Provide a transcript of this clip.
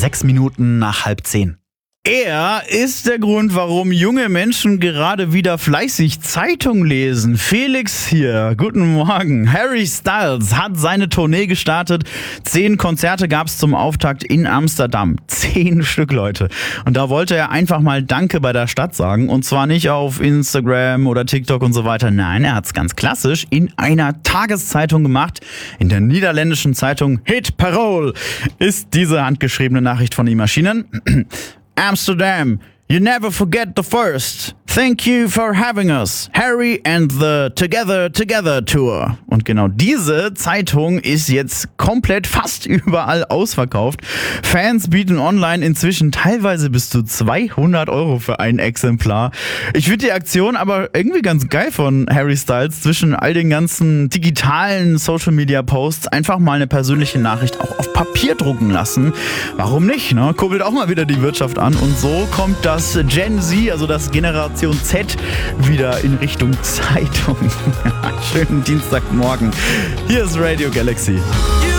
6 Minuten nach 9:30. Er ist der Grund, warum junge Menschen gerade wieder fleißig Zeitung lesen. Felix hier, guten Morgen. Harry Styles hat seine Tournee gestartet. 10 Konzerte gab's zum Auftakt in Amsterdam. 10 Stück, Leute. Und da wollte er einfach mal Danke bei der Stadt sagen. Und zwar nicht auf Instagram oder TikTok und so weiter. Nein, er hat's ganz klassisch in einer Tageszeitung gemacht. In der niederländischen Zeitung Hit Parool ist diese handgeschriebene Nachricht von ihm erschienen. Amsterdam, you never forget the first. Thank you for having us. Harry and the Together Tour. Und genau diese Zeitung ist jetzt komplett fast überall ausverkauft. Fans bieten online inzwischen teilweise bis zu 200 € für ein Exemplar. Ich finde die Aktion aber irgendwie ganz geil von Harry Styles, zwischen all den ganzen digitalen Social-Media-Posts einfach mal eine persönliche Nachricht auch auf Papier drucken lassen. Warum nicht, ne? Kurbelt auch mal wieder die Wirtschaft an. Und so kommt das Gen Z, also das Generation Z, wieder in Richtung Zeitung. Schönen Dienstagmorgen. Hier ist Radio Galaxy.